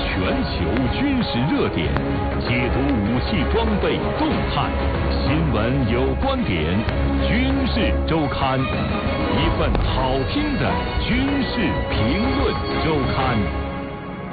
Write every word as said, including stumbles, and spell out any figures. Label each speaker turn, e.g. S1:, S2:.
S1: 全球军事热点，解读武器装备动态，新闻有观点，军事周刊，一份好听的军事评论周刊。